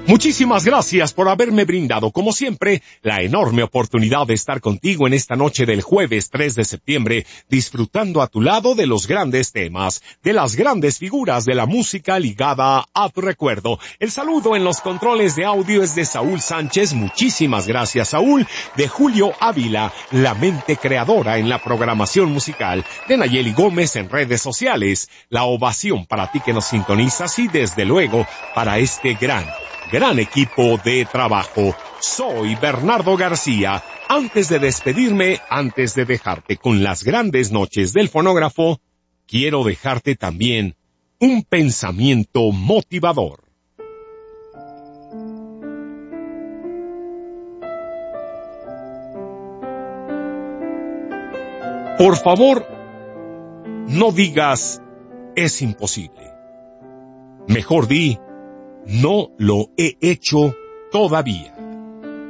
Muchísimas gracias por haberme brindado, como siempre, la enorme oportunidad de estar contigo en esta noche del jueves 3 de septiembre, disfrutando a tu lado de los grandes temas, de las grandes figuras de la música ligada a tu recuerdo. El saludo en los controles de audio es de Saúl Sánchez, muchísimas gracias Saúl, de Julio Ávila, la mente creadora en la programación musical, de Nayeli Gómez en redes sociales, la ovación para ti que nos sintonizas y desde luego para este gran equipo de trabajo. Soy Bernardo García. Antes de despedirme, antes de dejarte con las grandes noches del fonógrafo, quiero dejarte también un pensamiento motivador. Por favor, no digas es imposible. Mejor di no lo he hecho todavía.